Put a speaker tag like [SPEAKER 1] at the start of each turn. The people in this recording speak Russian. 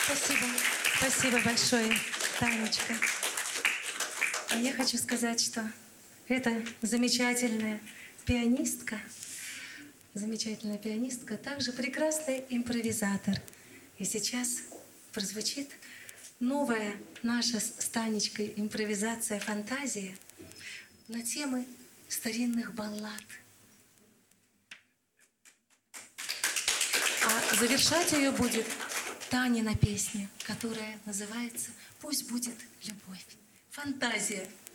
[SPEAKER 1] Спасибо. Спасибо большое, Танечка. А я хочу сказать, что эта замечательная пианистка, также прекрасный импровизатор. И сейчас прозвучит новая наша с Танечкой импровизация «Фантазия» на темы старинных баллад. А завершать ее будет Танина песня, которая называется «Пусть будет любовь». Фантазия.